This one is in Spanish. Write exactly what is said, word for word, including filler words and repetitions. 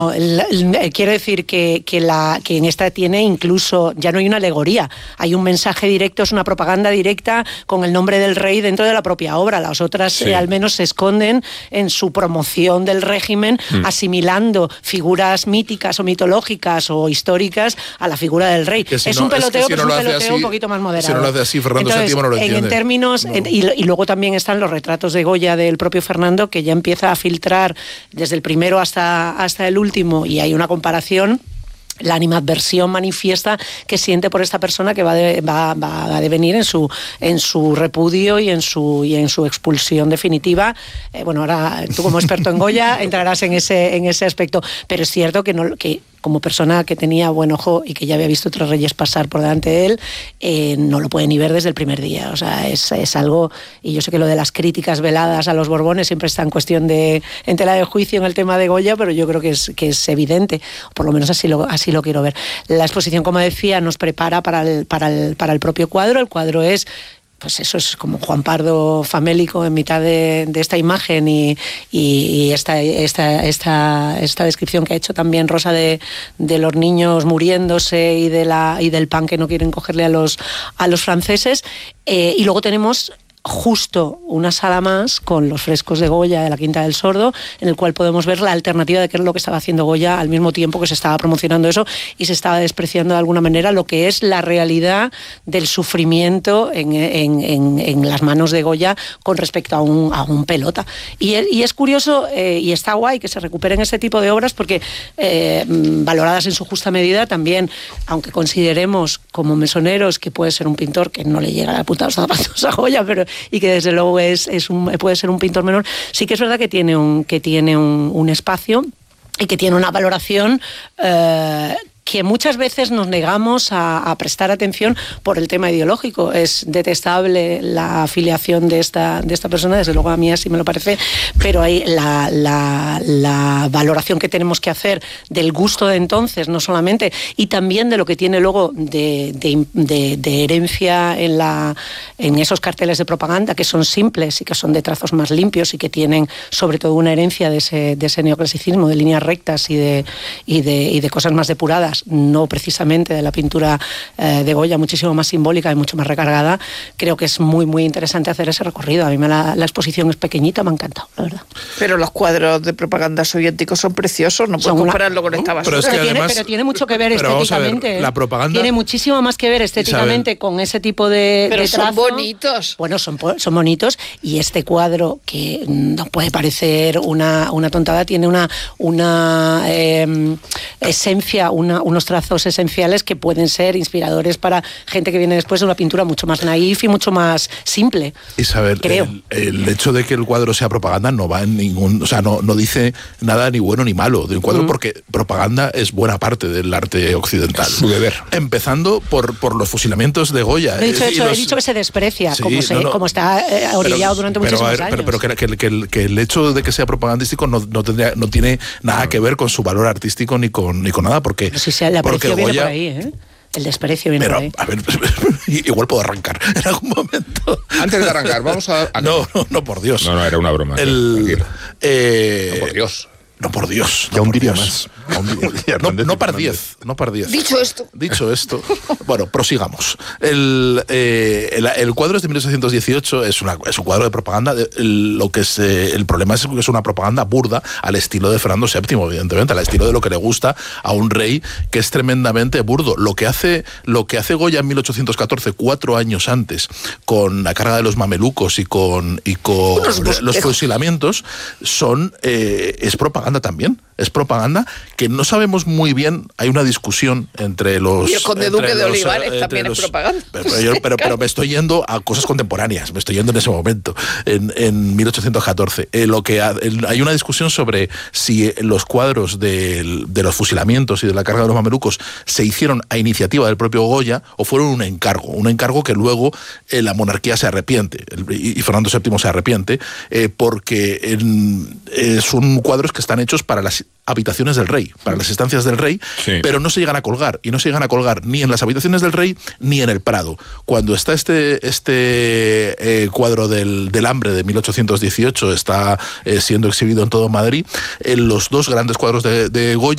Quiero decir que, que, la, que en esta tiene incluso, ya no hay una alegoría, hay un mensaje directo, es una propaganda directa con el nombre del rey dentro de la propia obra. Las otras sí. eh, al menos se esconden en su promoción del régimen, mm. asimilando figuras míticas o mitológicas o históricas a la figura del rey. Si es no, un peloteo, es que si pero no es un peloteo así, un poquito más moderado. Si no lo hace así, Fernando Entonces, séptimo no lo entiende. En términos, no. en, y, y luego también están los retratos de Goya del propio Fernando, que ya empieza a filtrar desde el primero hasta, hasta el último, y hay una comparación, la animadversión manifiesta que siente por esta persona que va, de, va, va a devenir en su en su repudio y en su y en su expulsión definitiva. Eh, bueno, ahora tú como experto en Goya entrarás en ese en ese aspecto, pero es cierto que no que como persona que tenía buen ojo y que ya había visto otros reyes pasar por delante de él, eh, no lo puede ni ver desde el primer día. O sea, es, es algo, y yo sé que lo de las críticas veladas a los Borbones siempre está en cuestión de, en tela de juicio en el tema de Goya, pero yo creo que es, que es evidente, por lo menos así lo, así lo quiero ver. La exposición, como decía, nos prepara para el, para el, para el propio cuadro. El cuadro es... pues eso es como Juan Pardo famélico en mitad de, de esta imagen y, y esta, esta, esta, esta descripción que ha hecho también Rosa de, de los niños muriéndose y, de la, y del pan que no quieren cogerle a los, a los franceses. Eh, y luego tenemos justo una sala más con los frescos de Goya de la Quinta del Sordo, en el cual podemos ver la alternativa de qué es lo que estaba haciendo Goya al mismo tiempo que se estaba promocionando eso y se estaba despreciando de alguna manera lo que es la realidad del sufrimiento en, en, en, en las manos de Goya con respecto a un, a un pelota. Y, y es curioso eh, y está guay que se recuperen este tipo de obras porque eh, valoradas en su justa medida también, aunque consideremos como mesoneros que puede ser un pintor que no le llega a la puta los zapatos a Goya, pero y que desde luego es, es un, puede ser un pintor menor, sí que es verdad que tiene un, que tiene un, un espacio y que tiene una valoración eh, que muchas veces nos negamos a, a prestar atención por el tema ideológico. Es detestable la afiliación de esta, de esta persona, desde luego a mí así me lo parece, pero hay la, la, la valoración que tenemos que hacer del gusto de entonces, no solamente, y también de lo que tiene luego de, de, de, de herencia en, la, en esos carteles de propaganda, que son simples y que son de trazos más limpios y que tienen sobre todo una herencia de ese, de ese neoclasicismo, de líneas rectas y de, y de, y de cosas más depuradas, no precisamente de la pintura eh, de Goya, muchísimo más simbólica y mucho más recargada. Creo que es muy, muy interesante hacer ese recorrido. A mí me la, la exposición es pequeñita, me ha encantado, la verdad. Pero los cuadros de propaganda soviéticos son preciosos, no puedes compararlo con esta basura. Pero, es que pero, además, tiene, pero tiene mucho que ver estéticamente. Ver, la propaganda... Tiene muchísimo más que ver estéticamente Isabel. Con ese tipo de, pero de trazo. Son bonitos. Bueno, son, son bonitos, y este cuadro, que no puede parecer una, una tontada, tiene una, una eh, esencia, una unos trazos esenciales que pueden ser inspiradores para gente que viene después de una pintura mucho más naif y mucho más simple. Isabel, creo. El, el hecho de que el cuadro sea propaganda no va en ningún, o sea, no, no dice nada ni bueno ni malo de un cuadro, mm. porque propaganda es buena parte del arte occidental. Su deber. Empezando por, por los fusilamientos de Goya. He dicho, eh, eso, los... he dicho que se desprecia, sí, como, se, no, no, como está eh, orillado pero, durante pero, muchísimos ver, años. Pero, pero que, que, que, el, que el hecho de que sea propagandístico no, no, tendría, no tiene nada que ver con su valor artístico ni con, ni con nada, porque... Pero si sea, la porque viene Goya, por ahí, ¿eh? El desprecio viene pero, por ahí. A ver, igual puedo arrancar en algún momento. Antes de arrancar, vamos a... a... No, no, no, por Dios. No, no, era una broma. El, eh, no, por Dios. No, por Dios. Ya no un por día Dios. más. Un día, no, no par diez. No par diez. Dicho esto. Dicho esto. Bueno, prosigamos. El, eh, el, el cuadro es de mil ochocientos dieciocho, es, una, es un cuadro de propaganda. El, lo que es, eh, el problema es que es una propaganda burda al estilo de Fernando séptimo, evidentemente, al estilo de lo que le gusta a un rey que es tremendamente burdo. Lo que hace, lo que hace Goya en mil ochocientos catorce, cuatro años antes, con la carga de los mamelucos y con, y con los fusilamientos, son, eh, es propaganda también. Es propaganda que no sabemos muy bien. Hay una discusión entre los... Y el conde Duque de Olivares también los, es propaganda. Pero, pero, yo, pero, pero me estoy yendo a cosas contemporáneas, me estoy yendo en ese momento, en, en mil ochocientos catorce. Eh, lo que ha, el, hay una discusión sobre si los cuadros de, de los fusilamientos y de la carga de los mamelucos se hicieron a iniciativa del propio Goya o fueron un encargo, un encargo que luego eh, la monarquía se arrepiente, el, y, y Fernando séptimo se arrepiente, eh, porque en, eh, son cuadros que están hechos para las habitaciones del rey, para las estancias del rey, sí. pero no se llegan a colgar, y no se llegan a colgar ni en las habitaciones del rey ni en el Prado. Cuando está este, este eh, cuadro del, del hambre de mil ochocientos dieciocho, está eh, siendo exhibido en todo Madrid, en los dos grandes cuadros de, de Goya